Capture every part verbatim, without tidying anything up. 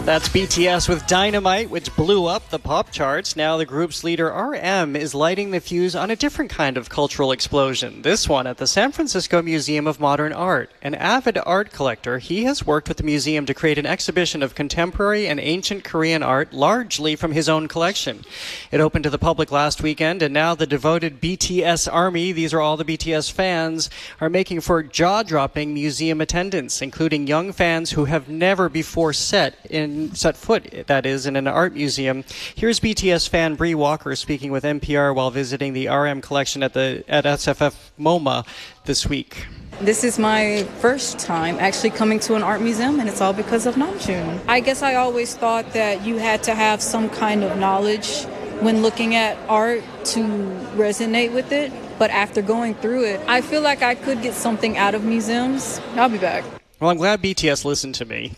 That's B T S with Dynamite, which blew up the pop charts. Now the group's leader, R M, is lighting the fuse on a different kind of cultural explosion. This one at the San Francisco Museum of Modern Art. An avid art collector, he has worked with the museum to create an exhibition of contemporary and ancient Korean art, largely from his own collection. It opened to the public last weekend, and now the devoted B T S army, these are all the B T S fans, are making for jaw-dropping museum attendance, including young fans who have never before set in set foot, that is, in an art museum. Here's B T S fan Bree Walker speaking with N P R while visiting the R M collection at the at S F F MoMA this week. This is my first time actually coming to an art museum, and it's all because of Namjoon. I guess I always thought that you had to have some kind of knowledge when looking at art to resonate with it, but after going through it, I feel like I could get something out of museums. I'll be back. Well, I'm glad B T S listened to me.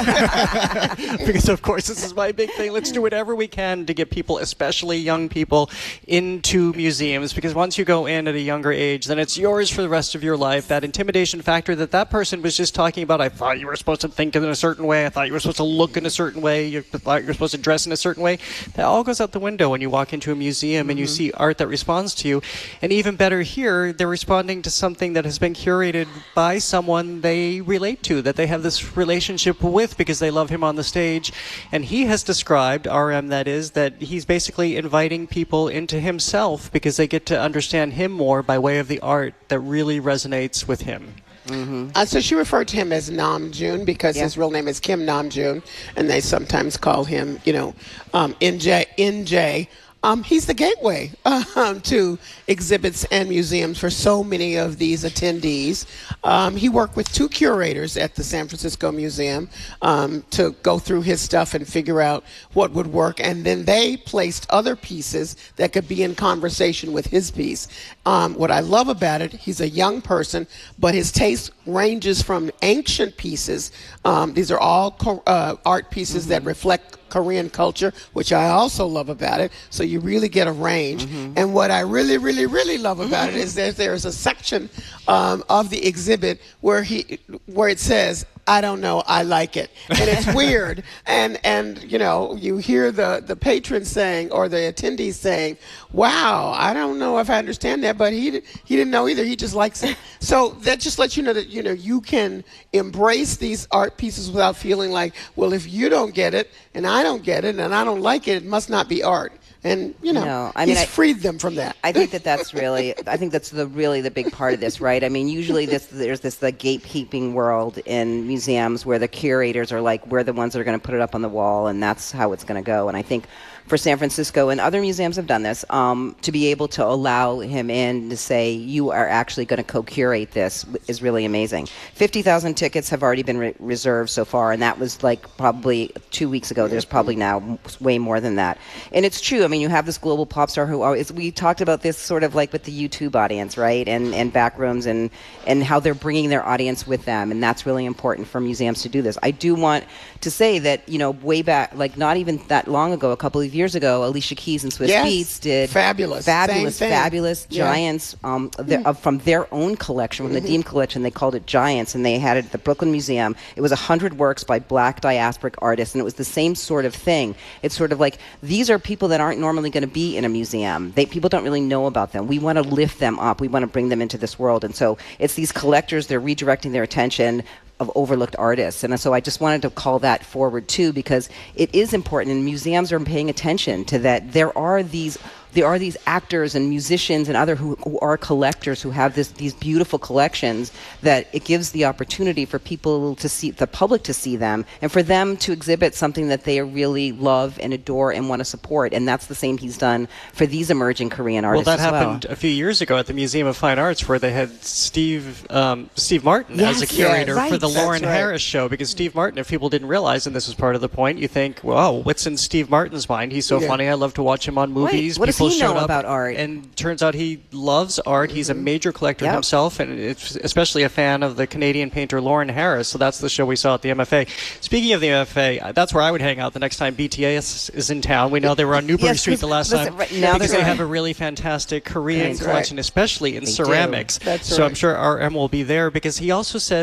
Because, of course, this is my big thing. Let's do whatever we can to get people, especially young people, into museums. Because once you go in at a younger age, then it's yours for the rest of your life. That intimidation factor that that person was just talking about, I thought you were supposed to think in a certain way. I thought you were supposed to look in a certain way. You thought you were supposed to dress in a certain way. That all goes out the window when you walk into a museum mm-hmm. and you see art that responds to you. And even better here, they're responding to something that has been curated by someone they relate to, that they have this relationship with because they love him on the stage. And he has described, R M that is, that he's basically inviting people into himself because they get to understand him more by way of the art that really resonates with him. Mm-hmm. Uh, so she referred to him as Namjoon because yeah. his real name is Kim Namjoon, and they sometimes call him, you know, um, N J. N J. Um, he's the gateway um, to exhibits and museums for so many of these attendees. Um, he worked with two curators at the San Francisco Museum um, to go through his stuff and figure out what would work, and then they placed other pieces that could be in conversation with his piece. Um, what I love about it, he's a young person, but his taste ranges from ancient pieces. Um, these are all co- uh, art pieces mm-hmm. that reflect Korean culture, which I also love about it. So you really get a range. Mm-hmm. And what I really, really, really love about it is that there's a section um, of the exhibit where he, where it says, I don't know, I like it. And it's weird. And, and you know, you hear the, the patrons saying, or the attendees saying, wow, I don't know if I understand that, but he, he didn't know either. He just likes it. So that just lets you know that, you know, you can embrace these art pieces without feeling like, well, if you don't get it, and I don't get it, and I don't like it, it must not be art. And, you know, no, I mean, he's I, freed them from that. I think that that's really, I think that's the really the big part of this, right? I mean, usually this, there's this the gatekeeping world in museums where the curators are like, we're the ones that are going to put it up on the wall, and that's how it's going to go. And I think for San Francisco, and other museums have done this, um, to be able to allow him in to say, you are actually going to co-curate this is really amazing. fifty thousand tickets have already been re- reserved so far, and that was like probably two weeks ago. There's probably now way more than that. And it's true. I mean, you have this global pop star who always, we talked about this sort of like with the YouTube audience, right? And, and Backrooms and, and how they're bringing their audience with them. And that's really important for museums to do this. I do want to say that, you know, way back, like not even that long ago, a couple of years ago, Alicia Keys and Swiss yes. Beats did fabulous, fabulous, fabulous yeah. Giants um, mm. uh, from their own collection, from mm-hmm. the Deem collection. They called it Giants, and they had it at the Brooklyn Museum. It was a hundred works by Black diasporic artists, and it was the same sort of thing. It's sort of like these are people that aren't normally going to be in a museum. They people don't really know about them. We want to lift them up. We want to bring them into this world, and so it's these collectors. They're redirecting their attention of overlooked artists. And so I just wanted to call that forward too, because it is important, and museums are paying attention to that. There are these there are these actors and musicians and other who, who are collectors who have this these beautiful collections that it gives the opportunity for people to see, the public to see them, and for them to exhibit something that they really love and adore and want to support. And that's the same he's done for these emerging Korean artists. Well, that as happened well. a few years ago at the Museum of Fine Arts, where they had Steve um, Steve Martin yes, as a curator yes, right. for the Lauren That's right. Harris show. Because Steve Martin, if people didn't realize, and this was part of the point, you think, well, what's in Steve Martin's mind? He's so yeah. funny. I love to watch him on movies. Wait, what people does he showed know up, about art? And turns out he loves art. Mm-hmm. He's a major collector yep. himself, and it's especially a fan of the Canadian painter Lauren Harris. So that's the show we saw at the M F A. Speaking of the M F A, that's where I would hang out the next time B T S is in town. We know they were on Newbury yes, Street the last listen, time right, now because they right. have a really fantastic Korean That's collection, right. especially in They ceramics. That's so right. I'm sure R M will be there, because he also said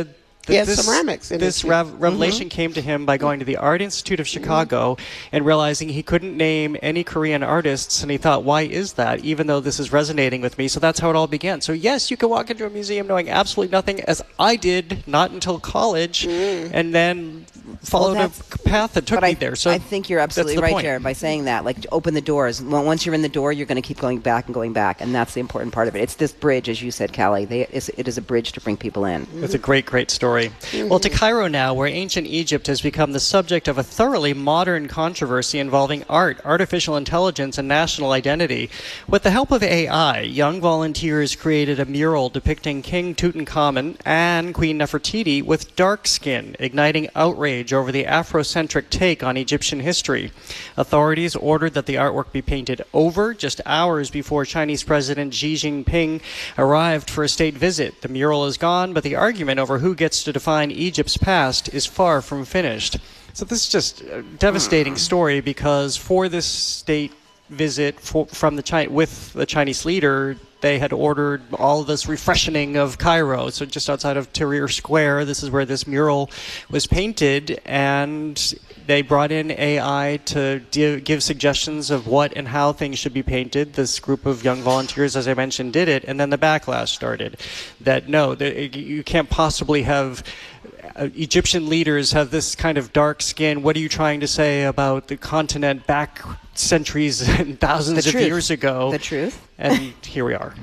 He has this, ceramics in this his rev- revelation mm-hmm. came to him by going to the Art Institute of Chicago mm-hmm. and realizing he couldn't name any Korean artists, and he thought, why is that, even though this is resonating with me? So that's how it all began. So yes, you can walk into a museum knowing absolutely nothing, as I did, not until college, mm. and then followed well, a path that took me I, there. So I think you're absolutely right, point. Jared, by saying that. Like, open the doors. Once you're in the door, you're going to keep going back and going back, and that's the important part of it. It's this bridge, as you said, Callie. They, it's, it is a bridge to bring people in. Mm-hmm. It's a great, great story. Mm-hmm. Well, to Cairo now, where ancient Egypt has become the subject of a thoroughly modern controversy involving art, artificial intelligence, and national identity. With the help of A I, young volunteers created a mural depicting King Tutankhamun and Queen Nefertiti with dark skin, igniting outrage over the Afrocentric take on Egyptian history. Authorities ordered that the artwork be painted over just hours before Chinese President Xi Jinping arrived for a state visit. The mural is gone, but the argument over who gets to define Egypt's past is far from finished. So this is just a devastating story, because for this state visit for, from the Chi- with the Chinese leader, they had ordered all this refreshening of Cairo. So just outside of Tahrir Square, this is where this mural was painted, and they brought in A I to di- give suggestions of what and how things should be painted. This group of young volunteers, as I mentioned, did it, and then the backlash started. That no, the, you can't possibly have uh, Egyptian leaders have this kind of dark skin. What are you trying to say about the continent back centuries and thousands of years ago? The truth. And here we are.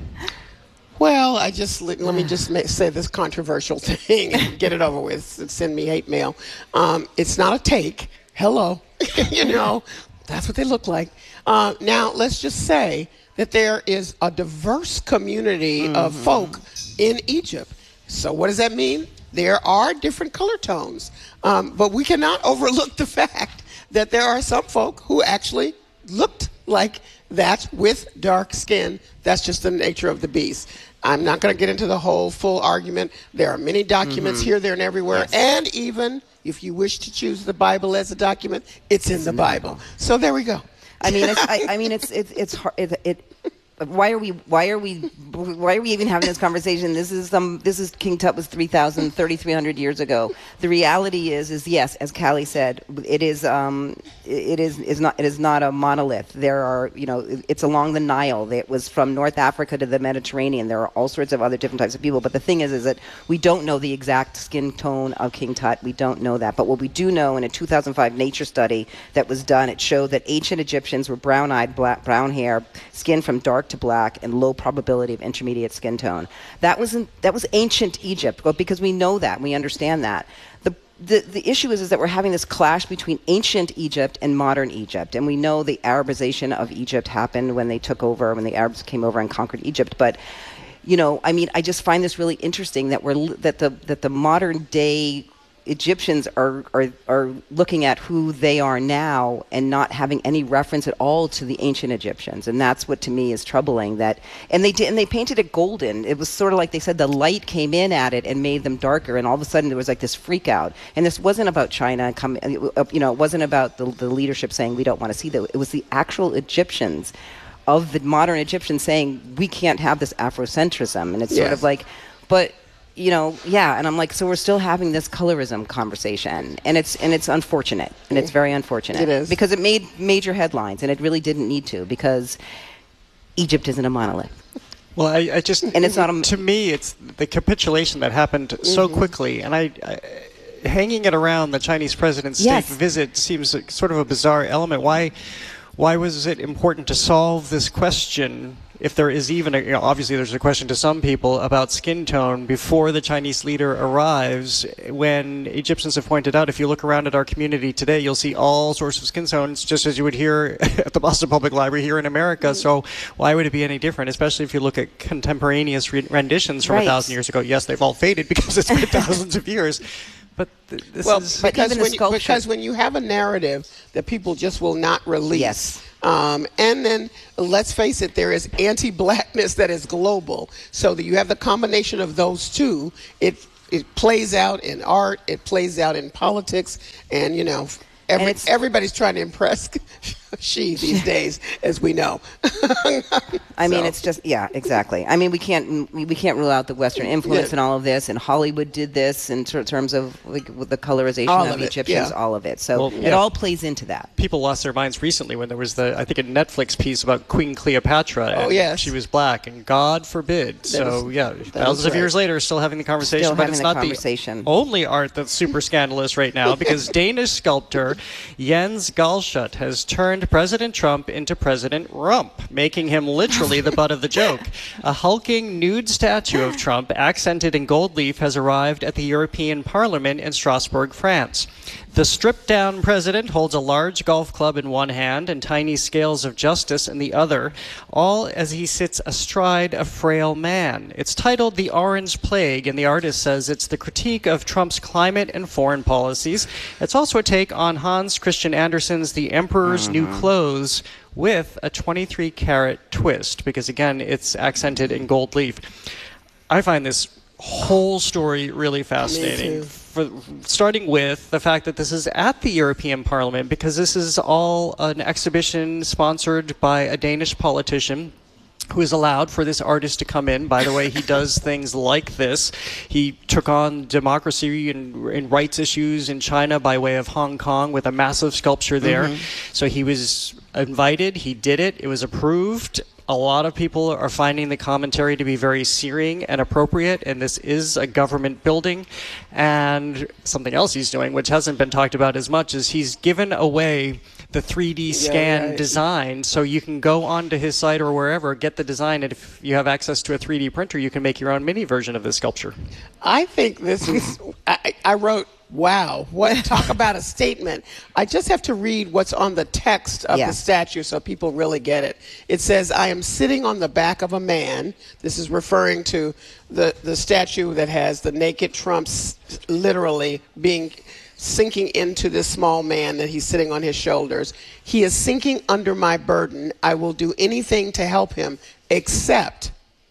Well, I just let, let me just make, say this controversial thing and get it over with. Send me hate mail. Um, it's not a take. Hello, you know, that's what they look like. Uh, now, let's just say that there is a diverse community mm-hmm. of folk in Egypt. So what does that mean? There are different color tones, um, but we cannot overlook the fact that there are some folk who actually looked like that with dark skin. That's just the nature of the beast. I'm not going to get into the whole full argument. There are many documents mm-hmm. here, there, and everywhere. Yes. And even if you wish to choose the Bible as a document, it's in it's the in Bible. Bible. So there we go. I mean, it's, I, I mean, it's it's it's hard. It, it, why are we why are we why are we even having this conversation? This is some this is King Tut was three thousand, thirty-three hundred years ago. The reality is is yes, as Callie said, it is um it is is not it is not a monolith. There are, you know, it's along the Nile. It was from North Africa to the Mediterranean. There are all sorts of other different types of people, but the thing is is that we don't know the exact skin tone of King Tut. We don't know that. But what we do know, in a two thousand five Nature study that was done, it showed that ancient Egyptians were brown-eyed, black, brown hair, skin from dark to black, and low probability of intermediate skin tone. That was in, that was ancient Egypt, but because we know that, we understand that. The, the the issue is, is that we're having this clash between ancient Egypt and modern Egypt, and we know the Arabization of Egypt happened when they took over, when the Arabs came over and conquered Egypt. But you know, I mean, I just find this really interesting that we're that the that the modern day Egyptians are, are are looking at who they are now and not having any reference at all to the ancient Egyptians, and that's what to me is troubling. That and they did and they painted it golden. It was sort of like they said the light came in at it and made them darker, and all of a sudden there was like this freak out. And this wasn't about China coming, you know, it wasn't about the, the leadership saying we don't want to see that. It was the actual Egyptians, of the modern Egyptians, saying we can't have this Afrocentrism, and it's yes. sort of like, but. You know, yeah, and I'm like, so we're still having this colorism conversation, and it's and it's unfortunate, and it's very unfortunate. It is. Because it made major headlines, and it really didn't need to, because Egypt isn't a monolith. Well, I, I just, and it's not a, to me, it's the capitulation that happened mm-hmm. so quickly, and I, I, hanging it around the Chinese president's yes. state visit seems like sort of a bizarre element. Why, why was it important to solve this question? If there is even, a, you know, obviously there's a question to some people about skin tone before the Chinese leader arrives, when Egyptians have pointed out, if you look around at our community today, you'll see all sorts of skin tones, just as you would hear at the Boston Public Library here in America. So why would it be any different, especially if you look at contemporaneous re- renditions from right. a thousand years ago? Yes, they've all faded because it's been thousands of years. But th- this well, is... Because, but when you, because when you have a narrative that people just will not release... Yes. Um, and then, let's face it, there is anti-blackness that is global. So that you have the combination of those two. It it plays out in art. It plays out in politics. And, you know, every, and everybody's trying to impress she these days, as we know. I mean, So. it's just, yeah, exactly. I mean, we can't we, we can't rule out the Western influence Yeah. in all of this, and Hollywood did this in ter- terms of like, with the colorization All of, of it, Egyptians, yeah. all of it. So Well, it yeah. all plays into that. People lost their minds recently when there was the, I think, a Netflix piece about Queen Cleopatra. Oh, and yes. she was black, and God forbid. So, is- yeah, thousands of right. years later, still having the conversation. Still but having it's the not conversation. the only art that's super scandalous right now, because Danish sculptor Jens Galschutt has turned President Trump into President Rump, making him literally the butt of the joke. A hulking nude statue of Trump, accented in gold leaf, has arrived at the European Parliament in Strasbourg, France. The stripped-down president holds a large golf club in one hand and tiny scales of justice in the other, all as he sits astride a frail man. It's titled The Orange Plague, and the artist says it's the critique of Trump's climate and foreign policies. It's also a take on Hans Christian Andersen's The Emperor's New Clothes, with a twenty-three karat twist, because again, it's accented in gold leaf. I find this whole story really fascinating. too. For, starting with the fact that this is at the European Parliament, because this is all an exhibition sponsored by a Danish politician who is allowed for this artist to come in. By the way, he does things like this. He took on democracy and, and rights issues in China by way of Hong Kong with a massive sculpture there. Mm-hmm. So he was invited, he did it, it was approved. A lot of people are finding the commentary to be very searing and appropriate, and this is a government building. And something else he's doing, which hasn't been talked about as much, is he's given away the three D scan yeah, right. design, so you can go onto his site or wherever, get the design, and if you have access to a three D printer, you can make your own mini version of this sculpture. I think this is, I, I wrote, wow, what, talk about a statement. I just have to read what's on the text of Yeah. the statue so people really get it. It says, I am sitting on the back of a man. This is referring to the, the statue that has the naked Trump s- literally being sinking into this small man that he's sitting on his shoulders. He is sinking under my burden. I will do anything to help him except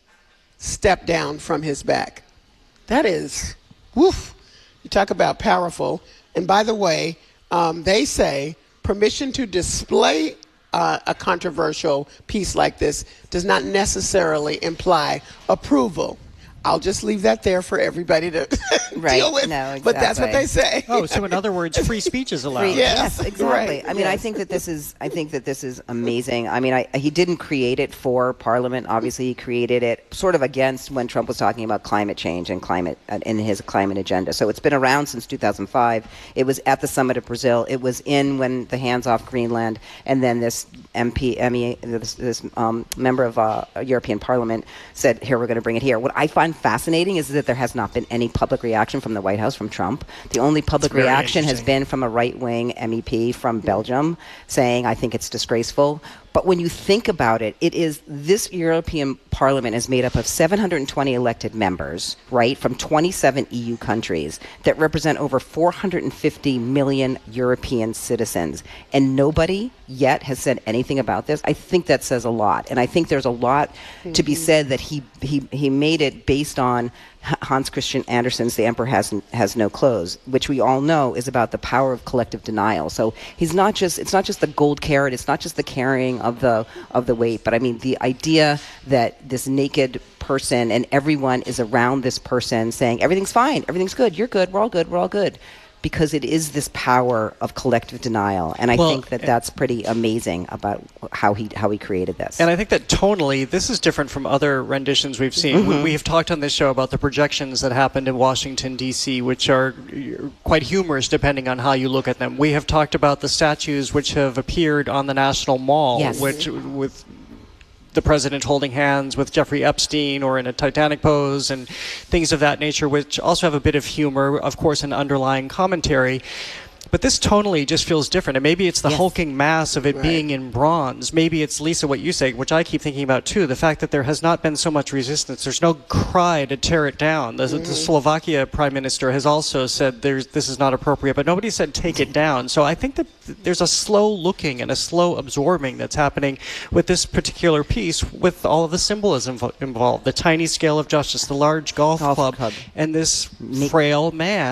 step down from his back. That is, woof. You talk about powerful. And by the way, um, they say permission to display uh, a controversial piece like this does not necessarily imply approval. I'll just leave that there for everybody to Right. deal with. No, But that's what exactly. they say. Oh, so in other words, free speech is allowed. Free- Yes, yes, exactly. right, I mean, I yes. think that this is. I think that this is amazing. I mean, I, he didn't create it for Parliament. Obviously, he created it sort of against when Trump was talking about climate change and climate uh, in his climate agenda. So it's been around since two thousand five. It was at the summit of Brazil. It was in when the hands off Greenland, and then this M P, M E, this, this um, member of uh, European Parliament said, "Here, we're going to bring it here." What I find fascinating is that there has not been any public reaction from the White House from Trump. The only public very reaction has interesting. been from a right-wing M E P from Belgium saying, I think it's disgraceful. But when you think about it, it is this European Parliament is made up of seven hundred twenty elected members, right, from twenty-seven E U countries that represent over four hundred fifty million European citizens. And nobody yet has said anything about this. I think that says a lot. And I think there's a lot mm-hmm. to be said that he, he, he made it based on Hans Christian Andersen's The Emperor Has Has No Clothes, which we all know is about the power of collective denial. So he's not just it's not just the gold carrot, it's not just the carrying of the of the weight, but I mean the idea that this naked person and everyone is around this person saying everything's fine, everything's good, you're good, we're all good, we're all good. Because it is this power of collective denial, and I well, think that that's pretty amazing about how he how he created this. And I think that tonally, this is different from other renditions we've seen. Mm-hmm. We, we have talked on this show about the projections that happened in Washington, D C, which are quite humorous depending on how you look at them. We have talked about the statues which have appeared on the National Mall, Yes. which with the president holding hands with Jeffrey Epstein or in a Titanic pose and things of that nature, which also have a bit of humor, of course, an underlying commentary. But this tonally just feels different. And maybe it's the Yes. hulking mass of it Right. being in bronze. Maybe it's, Lisa, what you say, which I keep thinking about too, the fact that there has not been so much resistance. There's no cry to tear it down. The, mm-hmm. the Slovakia prime minister has also said there's, this is not appropriate, but nobody said take it down. So I think that there's a slow looking and a slow absorbing that's happening with this particular piece, with all of the symbolism involved. The tiny scale of justice, the large golf, Golf club, club. and this frail man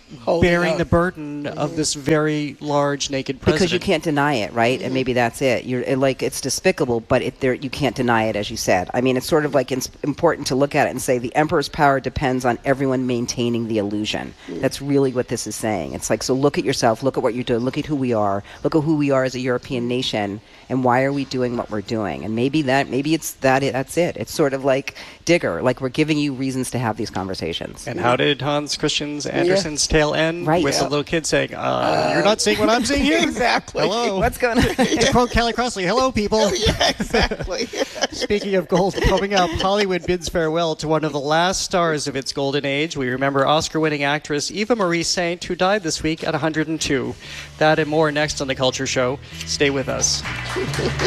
Holding bearing up. the burden mm-hmm. of this very large naked president. Because you can't deny it, right? Mm-hmm. And maybe that's it. You're it, like it's despicable, but it, there you can't deny it, as you said. I mean, it's sort of like it's important to look at it and say the emperor's power depends on everyone maintaining the illusion. Mm-hmm. That's really what this is saying. It's like, so look at yourself, look at what you're doing, look at who we are, look at who we are as a European nation, and why are we doing what we're doing? And maybe that, maybe it's that. It, that's it. It's sort of like Digger, like we're giving you reasons to have these conversations. And how did Hans Christian Andersen's yeah. tale end? Right. With Yeah. the little kid saying, uh, uh, "You're not seeing what I'm seeing here." Exactly. Hello. What's going on? To quote Kelly Crossley, "Hello, people." Yeah, exactly. Speaking of gold coming up, Hollywood bids farewell to one of the last stars of its golden age. We remember Oscar-winning actress Eva Marie Saint, who died this week at one hundred two. That and more next on The Culture Show. Stay with us.